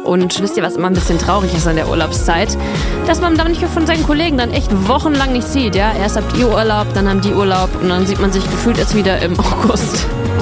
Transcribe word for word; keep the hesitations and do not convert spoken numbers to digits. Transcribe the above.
Und wisst ihr, was immer ein bisschen traurig ist an der Urlaubszeit? Dass man dann nicht von seinen Kollegen dann echt wochenlang nicht sieht, ja? Erst habt ihr Urlaub, dann haben die Urlaub und dann sieht man sich gefühlt erst wieder im August.